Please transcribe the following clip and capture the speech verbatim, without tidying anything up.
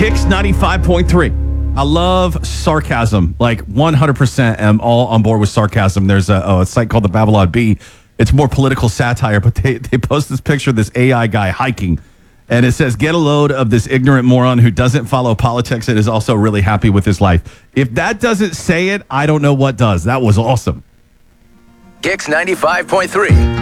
Kicks ninety-five point three. I love sarcasm. Like one hundred percent am all on board with sarcasm. There's a, oh, a site called the Babylon Bee. It's more political satire, but they, they post this picture of this A I guy hiking. And it says, get a load of this ignorant moron who doesn't follow politics and is also really happy with his life. If that doesn't say it, I don't know what does. That was awesome. Kicks ninety-five point three.